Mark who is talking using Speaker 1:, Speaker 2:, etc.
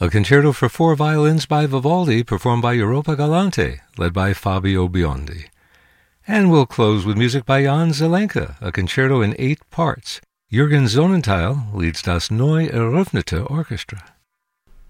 Speaker 1: A concerto for four violins by Vivaldi, performed by Europa Galante, led by Fabio Biondi. And we'll close with music by Jan Zelenka, a concerto in 8 parts. Jürgen Sonnenthal leads Das Neu Eröffnete Orchestra.